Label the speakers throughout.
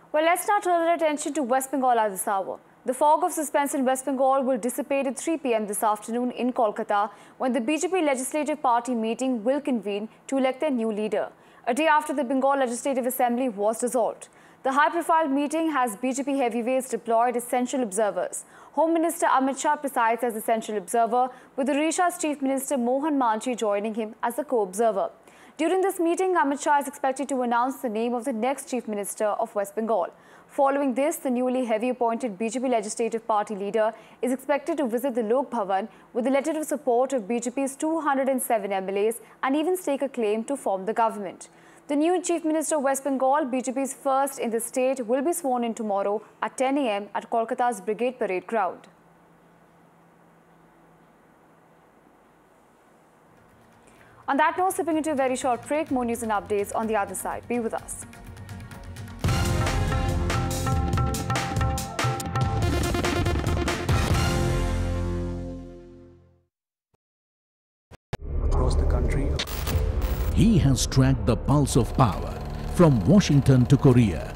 Speaker 1: Well, let's now turn our attention to West Bengal at this hour. The fog of suspense in West Bengal will dissipate at 3 p.m. this afternoon in Kolkata when the BJP Legislative Party meeting will convene to elect their new leader, a day after the Bengal Legislative Assembly was dissolved. The high-profile meeting has BJP heavyweights deployed as central observers. Home Minister Amit Shah presides as the central observer, with Odisha's Chief Minister Mohan Manchi joining him as a co-observer. During this meeting, Amit Shah is expected to announce the name of the next Chief Minister of West Bengal. Following this, the newly heavy-appointed BJP Legislative Party leader is expected to visit the Lok Bhavan with a letter of support of BJP's 207 MLAs and even stake a claim to form the government. The new Chief Minister of West Bengal, BJP's first in the state, will be sworn in tomorrow at 10 a.m. at Kolkata's Brigade Parade ground. On that note, slipping into a very short break, more news and updates on the other side. Be with us.
Speaker 2: Across the country,
Speaker 3: he has tracked the pulse of power from Washington to Korea.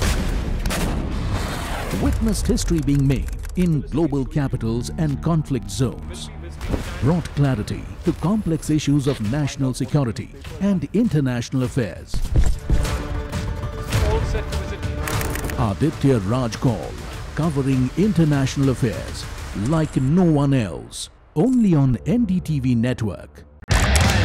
Speaker 3: Witnessed history being made in global capitals and conflict zones. Brought clarity to complex issues of national security and international affairs. Aditya Raj Kaul, covering international affairs like no one else, only on NDTV Network.